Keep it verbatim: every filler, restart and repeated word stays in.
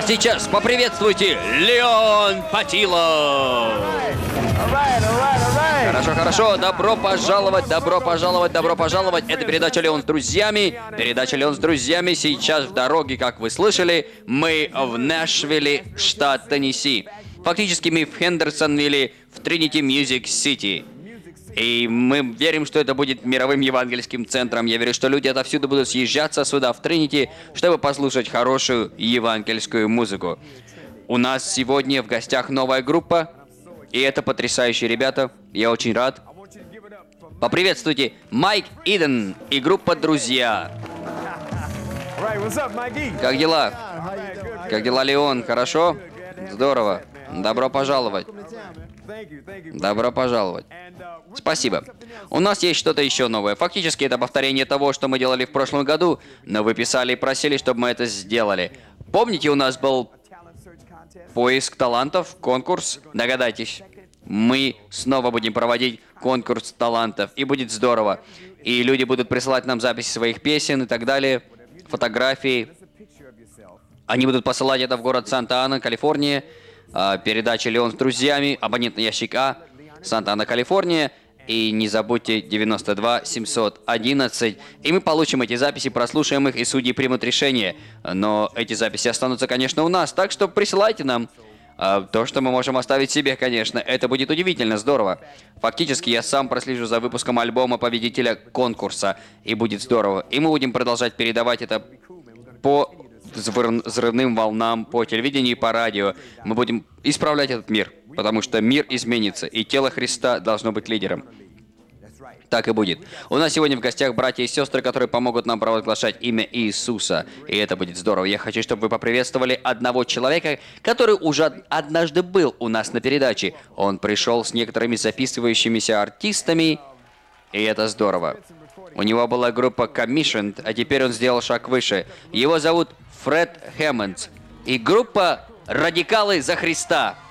сейчас поприветствуйте Леон Патилов. Хорошо, хорошо. Добро пожаловать, добро пожаловать, добро пожаловать. Это передача «Леон с друзьями». Передача «Леон с друзьями». Сейчас в дороге, как вы слышали, мы в Нэшвилле, штат Теннесси. Фактически мы в Хендерсонвилле, в Тринити Мьюзик Сити. И мы верим, что это будет мировым евангельским центром. Я верю, что люди отовсюду будут съезжаться сюда, в Тринити, чтобы послушать хорошую евангельскую музыку. У нас сегодня в гостях новая группа, и это потрясающие ребята. Я очень рад. Поприветствуйте Майк Иден и группа «Друзья». Как дела? Как дела, Леон? Хорошо? Здорово. Добро пожаловать. Добро пожаловать. Спасибо. У нас есть что-то еще новое. Фактически это повторение того, что мы делали в прошлом году, но вы писали и просили, чтобы мы это сделали. Помните, у нас был поиск талантов, конкурс? Догадайтесь. Мы снова будем проводить конкурс талантов, и будет здорово. И люди будут присылать нам записи своих песен и так далее, фотографии. Они будут посылать это в город Санта-Ана, Калифорния. Передача «Леон с друзьями», абонентный ящик А, Санта-Ана, Калифорния. И не забудьте девяносто два семьсот одиннадцать. И мы получим эти записи, прослушаем их, и судьи примут решение. Но эти записи останутся, конечно, у нас. Так что присылайте нам а, то, что мы можем оставить себе, конечно. Это будет удивительно здорово. Фактически я сам прослежу за выпуском альбома победителя конкурса. И будет здорово. И мы будем продолжать передавать это по взрывным волнам, по телевидению и по радио. Мы будем исправлять этот мир, потому что мир изменится, и тело Христа должно быть лидером. Так и будет. У нас сегодня в гостях братья и сестры, которые помогут нам провозглашать имя Иисуса. И это будет здорово. Я хочу, чтобы вы поприветствовали одного человека, который уже однажды был у нас на передаче. Он пришел с некоторыми записывающимися артистами, и это здорово. У него была группа Commissioned, а теперь он сделал шаг выше. Его зовут Фред Хэммондс. И группа «Радикалы за Христа».